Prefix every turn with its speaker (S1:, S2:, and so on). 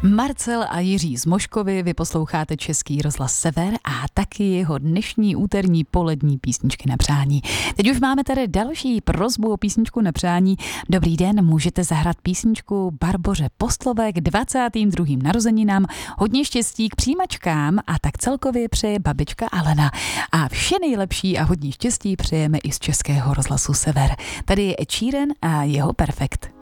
S1: Marcel a Jiří z Moškovy, vy posloucháte Český rozhlas Sever a taky jeho dnešní úterní polední písničky na přání. Teď už máme tady další prosbu o písničku na přání. Dobrý den, můžete zahrát písničku Barboře Postlové k 22. narozeninám. Hodně štěstí k přijímačkám a tak celkově přeje babička Alena. A vše nejlepší a hodně štěstí přejeme i z Českého rozhlasu Sever. Tady je Ed Sheeran a jeho Perfekt.